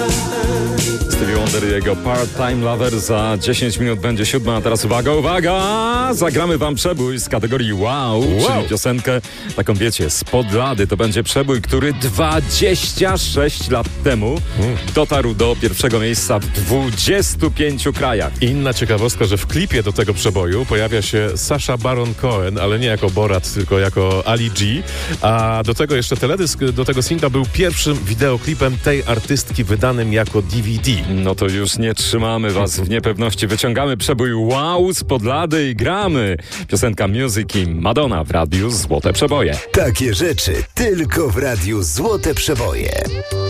Stevie Wonder i jego Part-Time Lover. Za 10 minut będzie 7, a teraz uwaga! Zagramy wam przebój z kategorii wow, czyli piosenkę taką, wiecie, spod lady. To będzie przebój, który 26 lat temu dotarł do pierwszego miejsca w 25 krajach. Inna ciekawostka, że w klipie do tego przeboju pojawia się Sacha Baron Cohen, ale nie jako Borat, tylko jako Ali G. A do tego jeszcze teledysk do tego singla był pierwszym wideoklipem tej artystki wydanym jako DVD. No to już nie trzymamy was w niepewności. Wyciągamy przebój wow spod lady i gramy. Piosenka Music i Madonna w Radiu Złote Przeboje. Takie rzeczy tylko w Radiu Złote Przeboje.